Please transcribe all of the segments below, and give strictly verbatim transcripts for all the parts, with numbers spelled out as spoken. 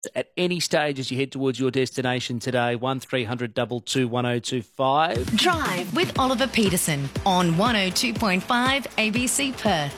at any stage as you head towards your destination today. one three hundred two two one oh two five. Drive with Oliver Peterson on one oh two point five A B C Perth.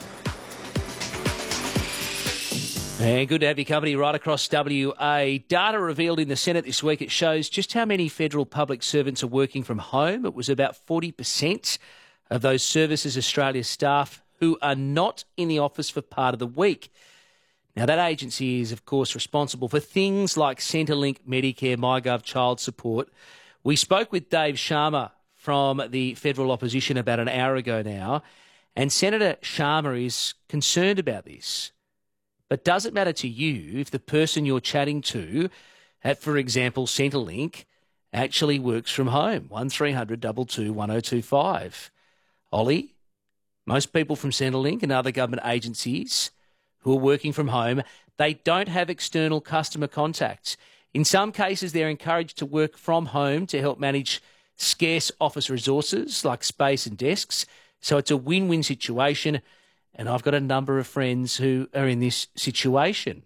And good to have your company right across W A. Data revealed in the Senate this week, it shows just how many federal public servants are working from home. It was about forty percent of those Services Australia staff who are not in the office for part of the week. Now, that agency is, of course, responsible for things like Centrelink, Medicare, MyGov, child support. We spoke with Dave Sharma from the federal opposition about an hour ago now, and Senator Sharma is concerned about this. But does it matter to you if the person you're chatting to at, for example, Centrelink, actually works from home? one three hundred two two one oh two five. Ollie, most people from Centrelink and other government agencies who are working from home, they don't have external customer contacts. In some cases, they're encouraged to work from home to help manage scarce office resources like space and desks. So it's a win-win situation, and I've got a number of friends who are in this situation.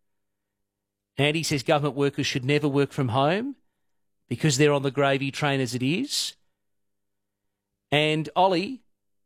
Andy says government workers should never work from home because they're on the gravy train as it is. And Ollie,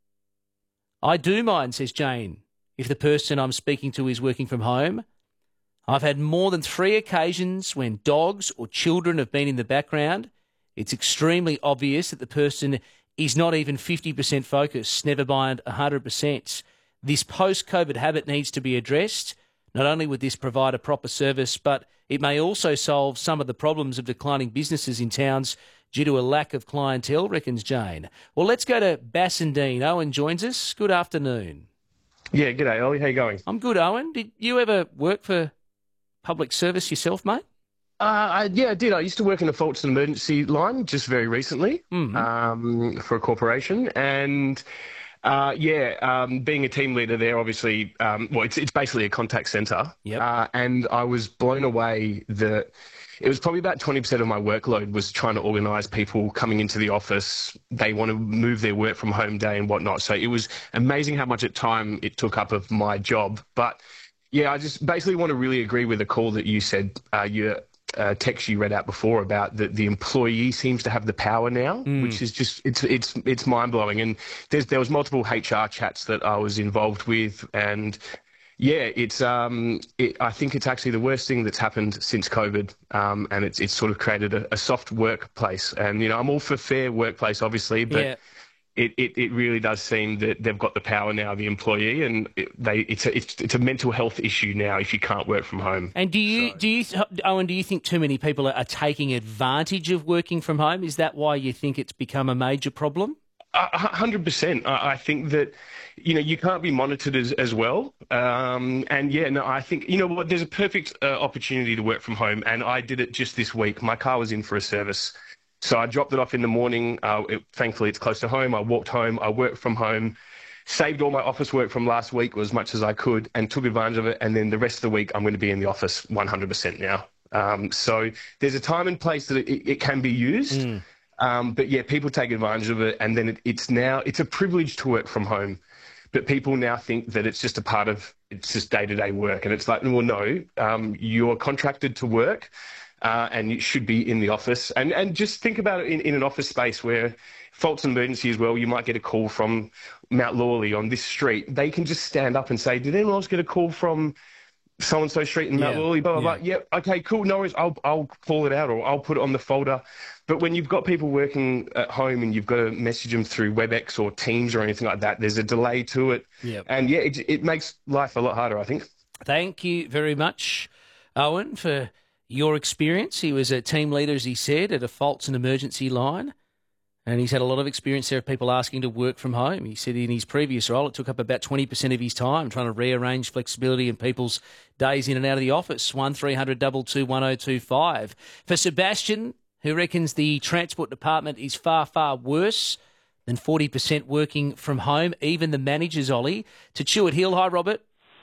I do mind, says Jane, if the person I'm speaking to is working from home. I've had more than three occasions when dogs or children have been in the background. It's extremely obvious that the person is not even fifty percent focused, never mind one hundred percent. This post-COVID habit needs to be addressed. Not only would this provide a proper service, but it may also solve some of the problems of declining businesses in towns due to a lack of clientele, reckons Jane. Well, let's go to Bassendean. Owen joins us. Good afternoon. Yeah, g'day, Ollie. How you going? I'm good, Owen. Did you ever work for public service yourself, mate? Uh, I, yeah, I did. I used to work in a faults and emergency line just very recently Mm-hmm. um, for a corporation. And, uh, yeah, um, being a team leader there, obviously, um, well, it's, it's basically a contact centre. Yep. Uh, and I was blown away that it was probably about twenty percent of my workload was trying to organise people coming into the office. They want to move their work from home day and whatnot. So it was amazing how much time it took up of my job. But, yeah, I just basically want to really agree with the call that you said, uh, your uh, text you read out before about that the employee seems to have the power now, Mm. which is just, it's it's it's mind-blowing. And there's, there was multiple H R chats that I was involved with, and yeah, it's. Um, it, I think it's actually the worst thing that's happened since COVID, um, and it's it's sort of created a, a soft workplace. And you know, I'm all for fair workplace, obviously, but Yeah. it, it, it really does seem that they've got the power now, the employee, and it, they it's a it's, it's a mental health issue now if you can't work from home. And do you, So- do you, Owen, do you think too many people are, are taking advantage of working from home? Is that why you think it's become a major problem? A hundred percent. I I think that, you know, you can't be monitored as, as well. Um, and yeah, no, I think, you know what, there's a perfect uh, opportunity to work from home. And I did it just this week. My car was in for a service. So I dropped it off in the morning. Uh, it, thankfully, it's close to home. I walked home. I worked from home, saved all my office work from last week as much as I could and took advantage of it. And then the rest of the week, I'm going to be in the office one hundred percent now. Um, so there's a time and place that it, it can be used. Mm. Um, but yeah, people take advantage of it, and then it, it's now it's a privilege to work from home. But people now think that it's just a part of it's just day to day work, and it's like, well, no, um, you're contracted to work, uh, and you should be in the office. And and just think about it in, in an office space where faults and emergency as well. You might get a call from Mount Lawley on this street. They can just stand up and say, "Did anyone else get a call from so-and-so street in Mount Yeah, Lawley, blah, blah, yeah. blah." Yep, okay, cool, no worries, I'll, I'll call it out or I'll put it on the folder. But when you've got people working at home and you've got to message them through WebEx or Teams or anything like that, there's a delay to it. Yep. And yeah, it, it makes life a lot harder, I think. Thank you very much, Owen, for your experience. He was a team leader, as he said, at a faults and emergency line. And he's had a lot of experience there of people asking to work from home. He said in his previous role, it took up about twenty percent of his time trying to rearrange flexibility in people's days in and out of the office. one three hundred two two one oh two five. For Sebastian, who reckons the Transport Department is far, far worse than forty percent working from home, even the managers, Ollie. To Chewett Hill. Hi, Robert.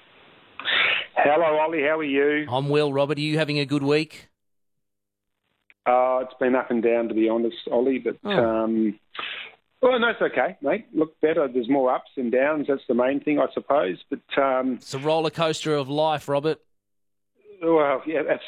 Hello, Ollie. How are you? I'm well, Robert. Are you having a good week? Uh, it's been up and down, to be honest, Ollie. But, Oh. um, well, no, it's okay, mate. Look better. There's more ups and downs. That's the main thing, I suppose. But, um, It's a roller coaster of life, Robert. Well, yeah,